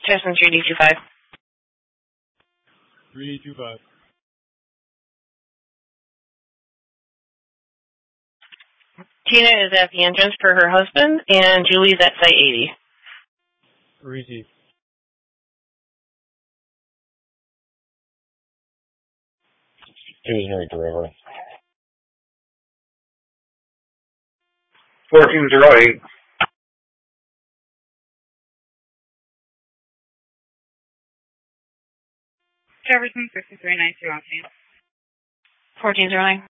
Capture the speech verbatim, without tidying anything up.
Testing three D two five. three D two five. Tina is at the entrance for her husband, and Julie's at Site eighty. Receive. Tuesday delivery. fourteen zero eight. Jefferson sixty-three ninety-two. fourteen zero nine.